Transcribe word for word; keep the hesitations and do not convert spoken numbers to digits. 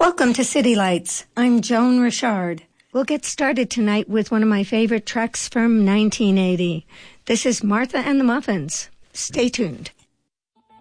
Welcome to City Lights. I'm Joan Richard. We'll get started tonight with one of my favorite tracks from nineteen eighty. This is Martha and the Muffins. Stay tuned.